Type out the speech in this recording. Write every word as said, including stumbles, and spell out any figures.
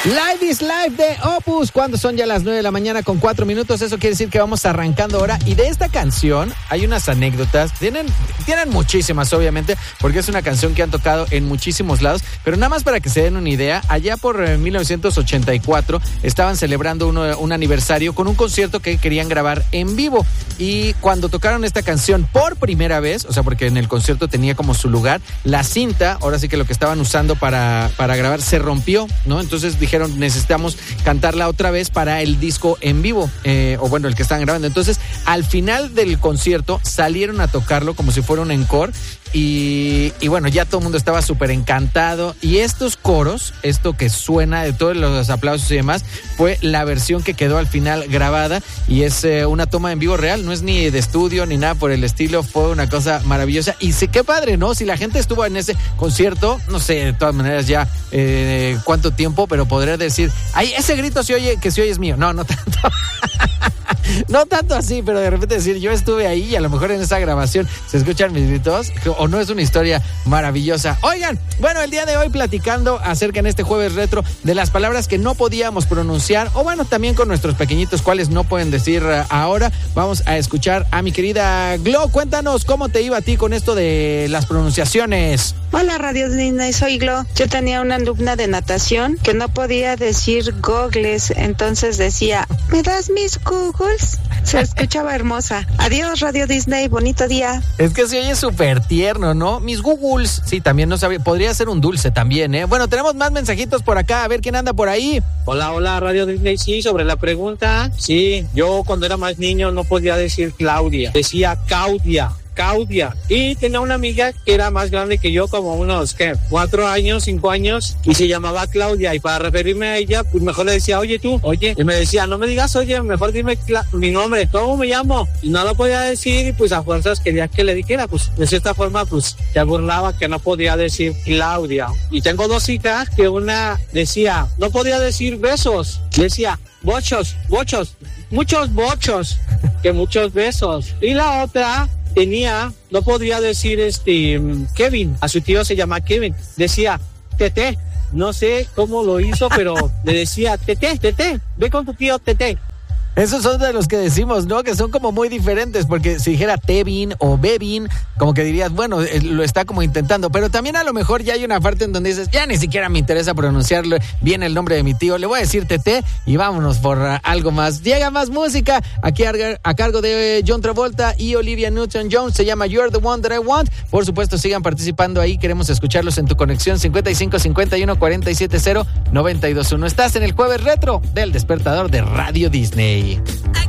Live is Live de Opus, cuando son ya las nueve de la mañana con cuatro minutos, eso quiere decir que vamos arrancando ahora. Y de esta canción hay unas anécdotas, tienen, tienen muchísimas obviamente, porque es una canción que han tocado en muchísimos lados, pero nada más para que se den una idea, allá por eh, mil novecientos ochenta y cuatro estaban celebrando uno, un aniversario con un concierto que querían grabar en vivo, y cuando tocaron esta canción por primera vez, o sea, porque en el concierto tenía como su lugar, la cinta, ahora sí que lo que estaban usando para, para grabar se rompió, ¿no? Entonces dijeron, necesitamos cantarla otra vez para el disco en vivo, eh, o bueno, el que están grabando. Entonces, al final del concierto salieron a tocarlo como si fuera un encore, y, y bueno, ya todo el mundo estaba súper encantado, y estos coros, esto que suena de todos los aplausos y demás, fue la versión que quedó al final grabada, y es eh, una toma en vivo real, no es ni de estudio ni nada por el estilo, fue una cosa maravillosa, y sí, qué padre, ¿no? Si la gente estuvo en ese concierto, no sé, de todas maneras ya eh, cuánto tiempo, pero podría decir, ay, ese grito se oye, que se oye es mío. No, no tanto. No tanto así, pero de repente decir, yo estuve ahí y a lo mejor en esa grabación se escuchan mis gritos, o no, es una historia maravillosa. Oigan, bueno, el día de hoy platicando acerca en este jueves retro de las palabras que no podíamos pronunciar, o bueno, también con nuestros pequeñitos cuáles no pueden decir ahora. Vamos a escuchar a mi querida Glo. Cuéntanos cómo te iba a ti con esto de las pronunciaciones. Hola, Radio Disney, soy Glo. Yo tenía una alumna de natación que no podía decir googles, entonces decía, ¿me das mis googles? Se escuchaba hermosa. Adiós, Radio Disney, bonito día. Es que se oye súper tierno, ¿no? Mis googles. Sí, también no sabía, podría ser un dulce también, ¿eh? Bueno, tenemos más mensajitos por acá, a ver quién anda por ahí. Hola, hola, Radio Disney. Sí, sobre la pregunta, sí, yo cuando era más niño no podía decir Claudia, decía Caudia. Claudia, y tenía una amiga que era más grande que yo, como unos, ¿qué? Cuatro años, cinco años, y se llamaba Claudia, y para referirme a ella, pues mejor le decía, oye tú, oye, y me decía, no me digas oye, mejor dime Cla- mi nombre, ¿cómo me llamo? Y no lo podía decir, y pues a fuerzas quería que le dijera, pues de cierta forma, pues se burlaba que no podía decir Claudia. Y tengo dos hijas que una decía, no podía decir besos, decía, bochos, bochos, muchos bochos, que muchos besos. Y la otra tenía, no podía decir este Kevin, a su tío se llama Kevin, decía Tete, no sé cómo lo hizo, pero le decía Tete, Tete, ve con tu tío Tete. Esos son de los que decimos, ¿no? Que son como muy diferentes, porque si dijera Tevin o Bevin, como que dirías, bueno, lo está como intentando, pero también a lo mejor ya hay una parte en donde dices, ya ni siquiera me interesa pronunciarlo bien el nombre de mi tío, le voy a decir Tete y vámonos por uh, algo más. Llega más música, aquí a, a cargo de John Travolta y Olivia Newton-John, se llama You're the One That I Want. Por supuesto, sigan participando ahí, queremos escucharlos en tu conexión cincuenta y cinco cincuenta y uno cuarenta y siete cero noventa y dos uno. Estás en el Jueves Retro del Despertador de Radio Disney.